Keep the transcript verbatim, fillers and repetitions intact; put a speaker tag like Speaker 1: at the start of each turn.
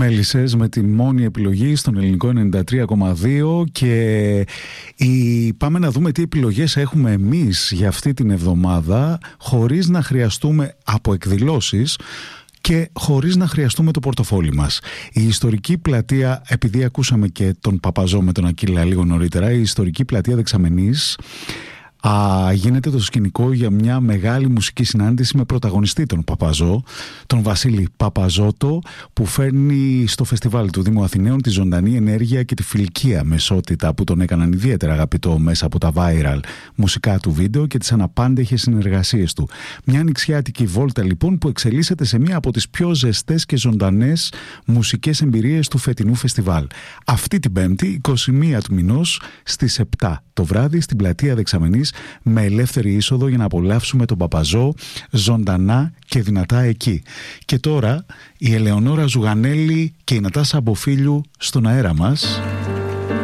Speaker 1: Μέλισσες με τη μόνη επιλογή στον ελληνικό ενενήντα τρία κόμμα δύο και η... πάμε να δούμε τι επιλογές έχουμε εμείς για αυτή την εβδομάδα χωρίς να χρειαστούμε από εκδηλώσεις και χωρίς να χρειαστούμε το πορτοφόλι μας. Η ιστορική πλατεία, επειδή ακούσαμε και τον Παπαζό με τον Ακύλα λίγο νωρίτερα, η ιστορική πλατεία Δεξαμενής Α, γίνεται το σκηνικό για μια μεγάλη μουσική συνάντηση με πρωταγωνιστή τον Παπαζό, τον Βασίλη Παπαζότο, που φέρνει στο φεστιβάλ του Δήμου Αθηναίων τη ζωντανή ενέργεια και τη φιλικία μεσότητα που τον έκαναν ιδιαίτερα αγαπητό μέσα από τα viral μουσικά του βίντεο και τις αναπάντεχες συνεργασίες του. Μια ανοιξιάτικη βόλτα λοιπόν που εξελίσσεται σε μια από τις πιο ζεστές και ζωντανές μουσικές εμπειρίες του φετινού φεστιβάλ. Αυτή την Πέμπτη, εικοστή πρώτη του μηνός, στις επτά το βράδυ στην πλατεία Δεξαμενής, με ελεύθερη είσοδο για να απολαύσουμε τον Παπαζό ζωντανά και δυνατά εκεί. Και τώρα η Ελεονόρα Ζουγανέλη και η Νατάσα Αμποφίλιου στον αέρα μας.